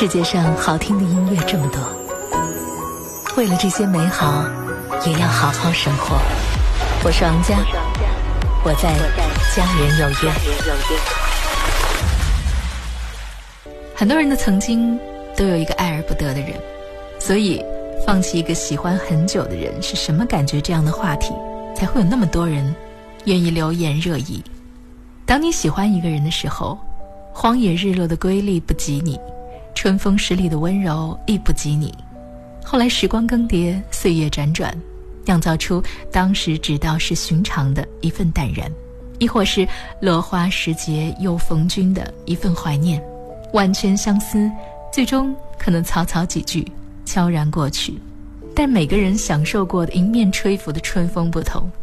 世界上好听的音乐这么多，为了这些美好也要好好生活。我是王佳，我在家人有约。很多人的曾经都有一个爱而不得的人，所以放弃一个喜欢很久的人是什么感觉，这样的话题才会有那么多人愿意留言热议。当你喜欢一个人的时候，荒野日落的瑰丽不及你，春风十里的温柔亦不及你。后来时光更迭，岁月辗转，酿造出当时只道是寻常的一份淡然，亦或是落花时节又逢君的一份怀念。万圈相思，最终可能草草几句，悄然过去。但每个人享受过的迎面吹拂的春风不同，